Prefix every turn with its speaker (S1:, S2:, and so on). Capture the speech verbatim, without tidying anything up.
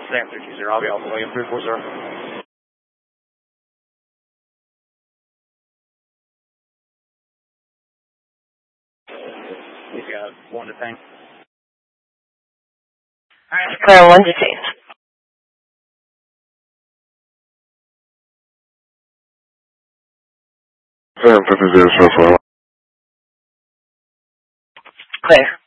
S1: Sam three two zero, I'll be Alpha William three four zero. He's got one to tank. Alright,
S2: Clear one to tank.
S3: Sam fifty zero zero four.
S2: Clear.